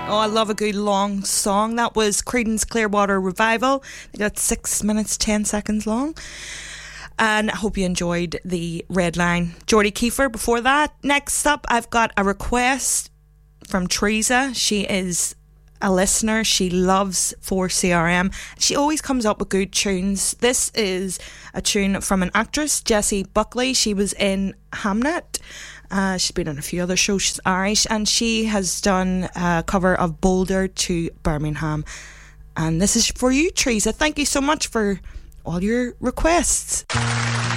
Oh, I love a good long song. That was Creedence Clearwater Revival. They got 6 minutes, 10 seconds long. And I hope you enjoyed the Red Line. Geordie Kiefer before that. Next up, I've got a request from Teresa. She is a listener. She loves 4CRM. She always comes up with good tunes. This is a tune from an actress, Jessie Buckley. She was in Hamnet. She's been on a few other shows. She's Irish, and she has done a cover of Boulder to Birmingham. And this is for you, Teresa. Thank you so much for all your requests.